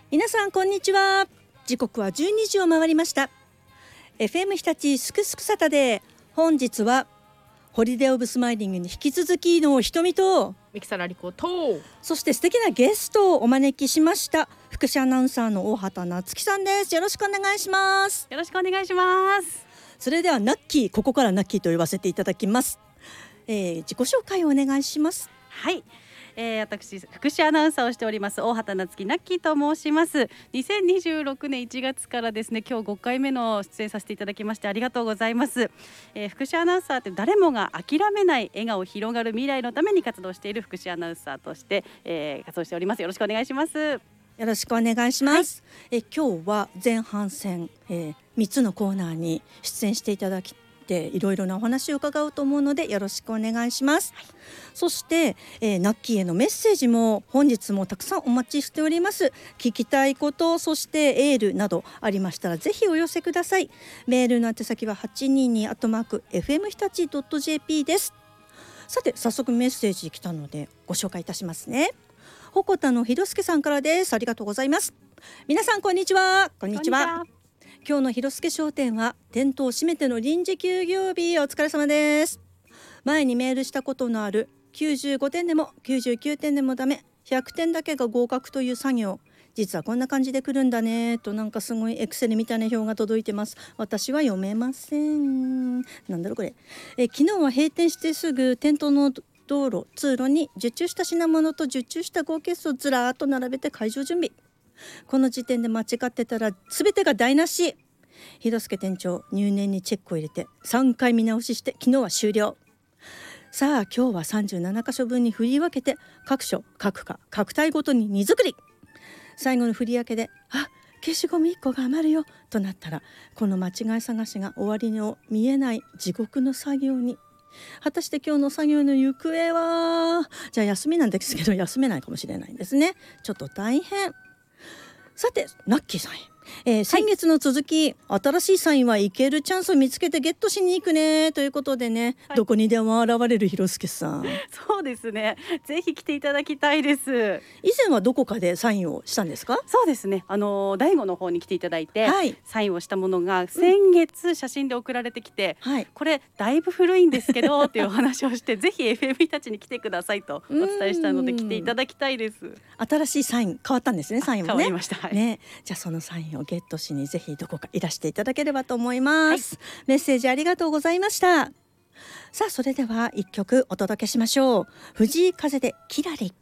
皆さんこんにちは。時刻は12時を回りました。 FM 日立すくすくサタデー、本日はホリデーオブスマイリングに引き続きのひとみとミキサラリコと、 そして素敵なゲストをお招きしました。福祉アナウンサーの大畑夏樹さんです。よろしくお願いします。 よろしくお願いします。 それではナッキー、ここからナッキーと呼ばせていただきます。自己紹介をお願いします。 はい、私福祉アナウンサーをしております大畑夏樹ナッキーと申します。2026年1月からですね、今日5回目の出演させていただきましてありがとうございます。福祉アナウンサーって誰もが諦めない笑顔広がる未来のために活動している福祉アナウンサーとして、活動しております。よろしくお願いします。 よろしくお願いします。今日は前半戦、3つのコーナーに出演していただきいろいろなお話を伺うと思うのでよろしくお願いします。そして、ナッキーへのメッセージも本日もたくさんお待ちしております。聞きたいこと、そしてエールなどありましたらぜひお寄せください。メールの宛先は 822@fm 日立 .jp です。さて早速メッセージ来たのでご紹介いたしますね。鉾田のひろすけさんからです。ありがとうございます。皆さんこんにちは。こんにちは。今日の広助商店は店頭閉めての臨時休業日、お疲れ様です。前にメールしたことのある95点でも99点でもダメ、100点だけが合格という作業、実はこんな感じで来るんだねと、なんかすごいエクセルみたいな表が届いてます。私は読めません。なんだろうこれ。昨日は閉店してすぐ店頭の道路通路に受注した品物と受注した合計数をずらーっと並べて会場準備。この時点で間違ってたら全てが台無し。広助店長、入念にチェックを入れて3回見直しして昨日は終了。さあ今日は37箇所分に振り分けて各所各課各体ごとに荷造り。最後の振り分けで消しゴム1個が余るよとなったら、この間違い探しが終わりの見えない地獄の作業に。果たして今日の作業の行方は。じゃあ休みなんですけど休めないかもしれないんですね。ちょっと大変。さてナッキーさんへ、先月の続き、新しいサインはいけるチャンスを見つけてゲットしに行くねということでね、どこにでも現れる広助さん。 そうですね、ぜひ来ていただきたいです。 以前はどこかでサインをしたんですか？ そうですね、大悟の方に来ていただいて、サインをしたものが先月写真で送られてきて、これだいぶ古いんですけどっていうお話をしてぜひ FM 日立に来てくださいとお伝えしたので来ていただきたいです。 新しいサイン変わったんですね。サインもね変わりました、 じゃあそのサインをゲットしにぜひどこかいらしていただければと思います。メッセージありがとうございました。さあそれでは一曲お届けしましょう。藤井風でキラリ。